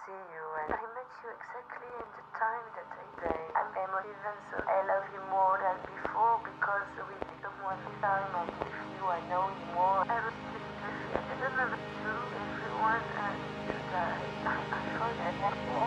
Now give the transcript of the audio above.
see you, and I met you exactly in the time that I say I'm emotive, and so I love you more than before because we become one time, and with you I know you more. Everything is I don't know true, everyone and to die. I forget.